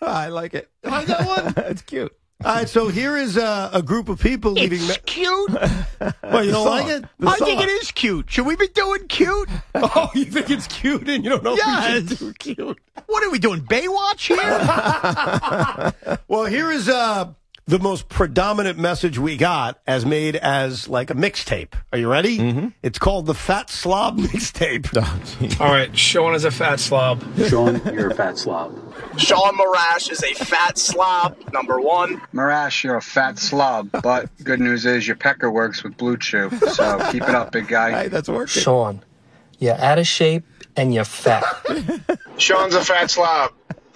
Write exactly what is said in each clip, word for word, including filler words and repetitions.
I like it. You like that one? It's cute. All right, so here is uh, a group of people leaving. It's cute. Well, you don't song. like it? The I think song. it is cute. Should we be doing cute? Oh, you think it's cute and you don't know Yes. if we should do cute? What are we doing, Baywatch here? Well, here is uh, the most predominant message we got as made as like a mixtape. Are you ready? Mm-hmm. It's called the Fat Slob Mixtape. Oh, All right, Sean is a fat slob. Sean, you're a fat slob. Sean Marash is a fat slob, number one. Marash, you're a fat slob, but good news is your pecker works with Blue Chew, so keep it up, big guy. Hey, that's working. Sean, you're out of shape and you're fat. Sean's a fat slob.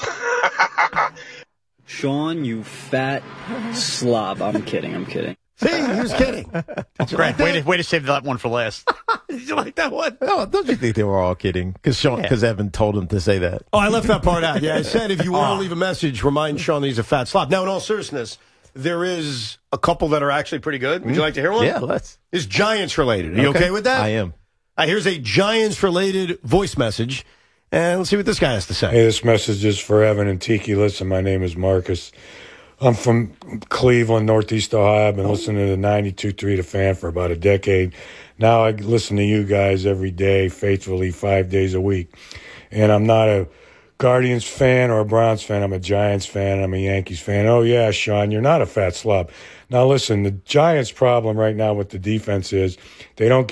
Sean, you fat slob. I'm kidding, I'm kidding. See, he was kidding. Did you like Way to, that? way to save that one for last. Did you like that one? No, don't you think they were all kidding? Because Sean, because Evan told him to say that. Oh, I left that part out. Yeah, I said if you want to leave a message, remind Sean that he's a fat slob. Now, in all seriousness, there is a couple that are actually pretty good. Would you like to hear one? Yeah, let's. It's Giants related. Are you okay, with that? I am. All right, here's a Giants related voice message, and let's see what this guy has to say. Hey, this message is for Evan and Tiki. Listen, my name is Marcus. I'm from Cleveland, Northeast Ohio. I've been listening to ninety-two point three The Fan for about a decade. Now I listen to you guys every day, faithfully, five days a week. And I'm not a Guardians fan or a Browns fan. I'm a Giants fan. I'm a Yankees fan. Oh, yeah, Sean, you're not a fat slob. Now, listen, the Giants' problem right now with the defense is they don't get